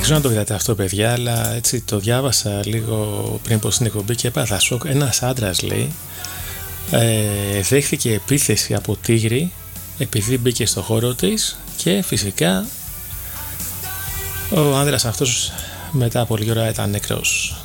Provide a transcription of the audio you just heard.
ξέρω αν το είδατε αυτό, παιδιά, αλλά έτσι το διάβασα λίγο πριν από την εκπομπή και έπαθα σοκ. Ένας άντρας, λέει, δέχθηκε επίθεση από τίγρη επειδή μπήκε στο χώρο της και φυσικά ο άνδρας αυτός μετά από λίγη ώρα ήταν νεκρός.